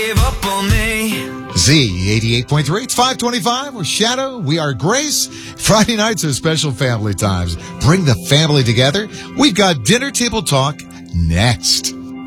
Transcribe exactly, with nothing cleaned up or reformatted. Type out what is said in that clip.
Give up on me. Z eighty-eight point three, it's five twenty-five with Shadow. We are Grace. Friday nights are special family times. Bring the family together. We've got Dinner Table Talk next.